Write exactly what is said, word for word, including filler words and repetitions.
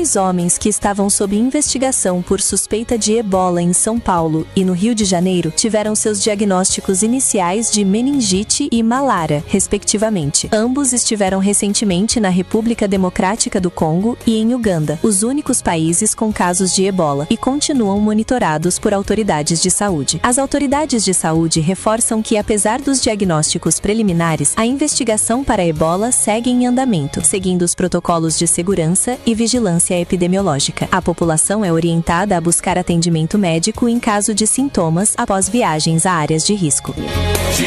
dois homens que estavam sob investigação por suspeita de ebola em São Paulo e no Rio de Janeiro tiveram seus diagnósticos iniciais de meningite e malária, respectivamente. Ambos estiveram recentemente na República Democrática do Congo e em Uganda, os únicos países com casos de ebola, e continuam monitorados por autoridades de saúde. As autoridades de saúde reforçam que, apesar dos diagnósticos preliminares, a investigação para ebola segue em andamento, seguindo os protocolos de segurança e vigilância epidemiológica. A população é orientada a buscar atendimento médico em caso de sintomas após viagens a áreas de risco.